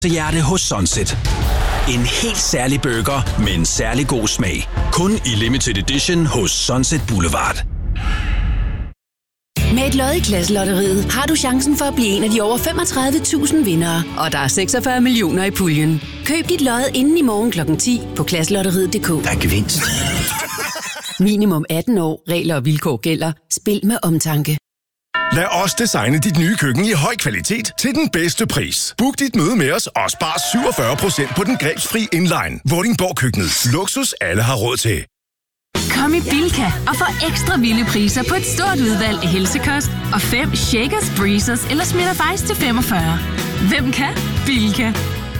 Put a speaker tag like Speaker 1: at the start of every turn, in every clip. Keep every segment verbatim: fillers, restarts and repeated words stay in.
Speaker 1: hjerte hos Sunset. En helt særlig burger med en særlig god smag. Kun i limited edition hos Sunset Boulevard.
Speaker 2: Med et lod i Klasselotteriet har du chancen for at blive en af de over femogtredive tusind vindere. Og der er seksogfyrre millioner i puljen. Køb dit lod inden i morgen klokken ti på klasselotteriet punktum d k.
Speaker 3: Der er gevinst.
Speaker 2: Minimum atten år. Regler og vilkår gælder. Spil med omtanke.
Speaker 4: Lad os designe dit nye køkken i høj kvalitet til den bedste pris. Book dit møde med os og spar syvogfyrre procent på den grebsfri inline. Vordingborg Køkkenet. Luksus alle har råd til.
Speaker 5: Kom i Bilka og få ekstra vilde priser på et stort udvalg af helsekost og fem Shakers, Breezers eller Smitter til femogfyrre. Hvem kan? Bilka.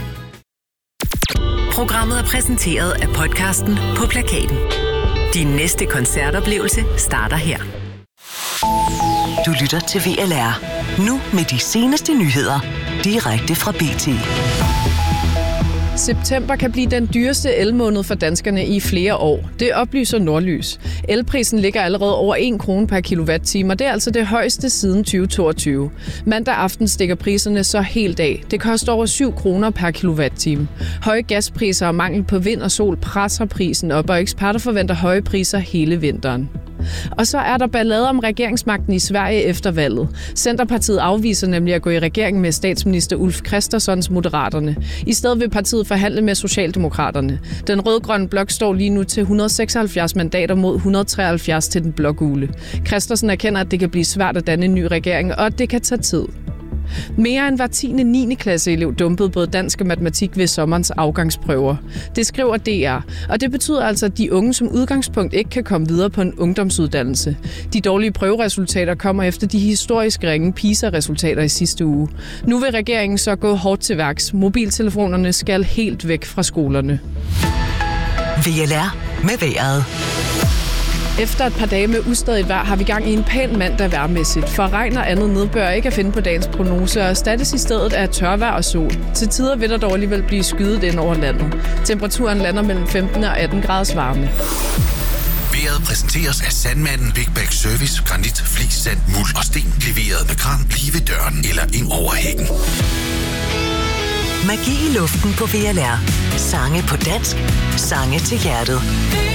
Speaker 6: Programmet er præsenteret af podcasten På Plakaten. Din næste koncertoplevelse starter her. Du lytter til V L R. Nu med de seneste nyheder. Direkte fra B T.
Speaker 7: September kan blive den dyreste elmåned for danskerne i flere år. Det oplyser Nordlys. Elprisen ligger allerede over en krone per kilowatt-time, og det er altså det højeste siden tyve toogtyve. Mandag aften stikker priserne så helt af. Det koster over syv kroner per kilowatt-time. Høje gaspriser og mangel på vind og sol presser prisen op, og eksperter forventer høje priser hele vinteren. Og så er der ballade om regeringsmagten i Sverige efter valget. Centerpartiet afviser nemlig at gå i regering med statsminister Ulf Kristerssons Moderaterne. I stedet vil partiet forhandle med Socialdemokraterne. Den rød-grønne blok står lige nu til et hundrede og seksoghalvfjerds mandater mod et hundrede og treoghalvfjerds til den blågule. Kristersen erkender, at det kan blive svært at danne en ny regering, og at det kan tage tid. Mere end hver tiende niende klasse elev dumpede både dansk og matematik ved sommerens afgangsprøver. Det skriver D R, og det betyder altså, at de unge som udgangspunkt ikke kan komme videre på en ungdomsuddannelse. De dårlige prøveresultater kommer efter de historisk ringe PISA-resultater i sidste uge. Nu vil regeringen så gå hårdt til værks. Mobiltelefonerne skal helt væk fra skolerne.
Speaker 6: V L R med vejret.
Speaker 7: Efter et par dage med ustadigt vejr har vi gang i en pæn mandag vejrmæssigt. For regn og andet nedbør ikke at finde på dagens prognose, og erstattes i stedet af tørvejr og sol. Til tider vil der dog alligevel blive skydet ind over landet. Temperaturen lander mellem femten og atten graders varme.
Speaker 8: Vejret præsenteres af Sandmanden Big Bag Service, granit, flis, sand, muld og sten. Leveret med kran lige ved døren eller ind over hækken.
Speaker 6: Magi i luften på V L R. Sange på dansk. Sange til hjertet.